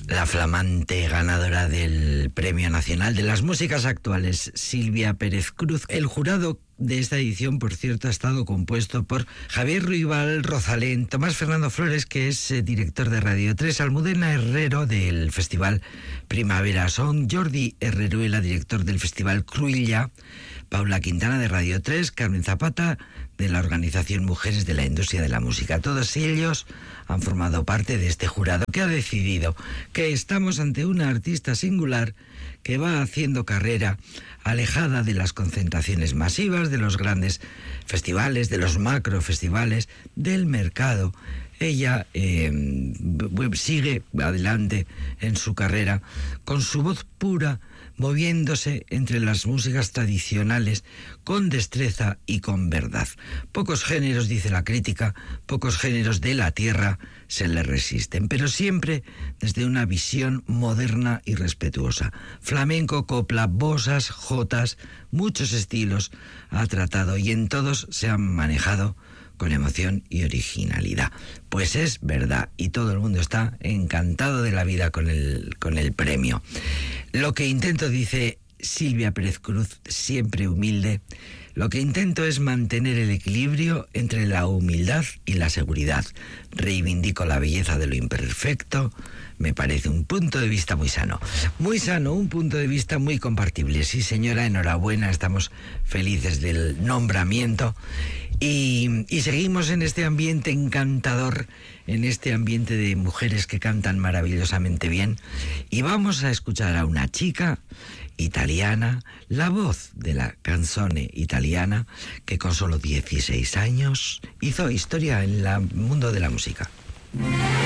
La flamante ganadora del Premio Nacional de las Músicas Actuales, Silvia Pérez Cruz. El jurado de esta edición, por cierto, ha estado compuesto por Javier Ruibal, Rosalén, Tomás Fernando Flores, que es director de Radio 3, Almudena Herrero, del Festival Primavera Son, Jordi Herreruela, director del Festival Cruïlla, Paula Quintana, de Radio 3, Carmen Zapata, de la organización Mujeres de la Industria de la Música. Todos ellos han formado parte de este jurado que ha decidido que estamos ante una artista singular que va haciendo carrera alejada de las concentraciones masivas, de los grandes festivales, de los macrofestivales, del mercado. Ella sigue adelante en su carrera con su voz pura, moviéndose entre las músicas tradicionales con destreza y con verdad. Pocos géneros, dice la crítica, pocos géneros de la tierra se le resisten, pero siempre desde una visión moderna y respetuosa. Flamenco, copla, bossas, jotas, muchos estilos ha tratado y en todos se han manejado con emoción y originalidad. Pues es verdad, y todo el mundo está encantado de la vida con el premio. Lo que intento, dice Silvia Pérez Cruz, siempre humilde, lo que intento es mantener el equilibrio entre la humildad y la seguridad. Reivindico la belleza de lo imperfecto. Me parece un punto de vista muy sano. Muy sano, un punto de vista muy compartible. Sí, señora, enhorabuena, estamos felices del nombramiento. Y seguimos en este ambiente encantador, en este ambiente de mujeres que cantan maravillosamente bien. Y vamos a escuchar a una chica italiana, la voz de la canzone italiana, que con solo 16 años hizo historia en el mundo de la música.